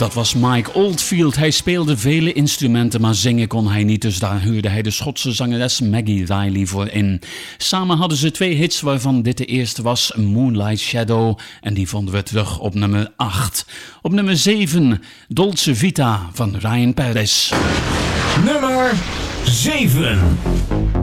Dat was Mike Oldfield. Hij speelde vele instrumenten, maar zingen kon hij niet. Dus daar huurde hij de Schotse zangeres Maggie Riley voor in. Samen hadden ze 2 hits, waarvan dit de eerste was, Moonlight Shadow. En die vonden we terug op nummer 8. Op nummer 7, Dolce Vita van Ryan Perez. Nummer 7.